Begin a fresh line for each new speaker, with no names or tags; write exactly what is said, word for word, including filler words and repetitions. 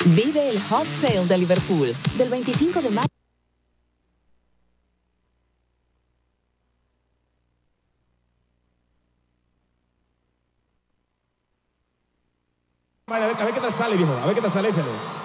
Vive el Hot Sale de Liverpool del veinticinco de mayo.
A ver, a ver qué tal sale, viejo. A ver qué tal sale ese.